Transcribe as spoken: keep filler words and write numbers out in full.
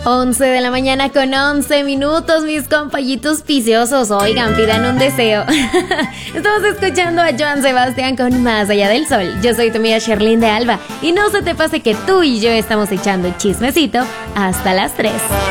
once de la mañana con once minutos, mis compañitos viciosos. Oigan, pidan un deseo. Estamos escuchando a Joan Sebastián con Más Allá del Sol. Yo soy tu amiga Sherlyn de Alba. Y no se te pase que tú y yo estamos echando chismecito hasta las tres.